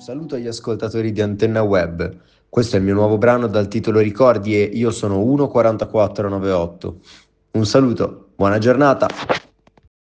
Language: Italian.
Saluto agli ascoltatori di Antenna Web. Questo è il mio nuovo brano dal titolo Ricordi e io sono 14498. Un saluto, buona giornata.